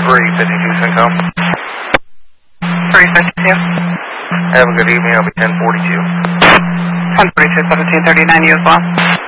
352 Cinco. 352. Have a good evening. I'll be 1042. 1042, 1739, you as well.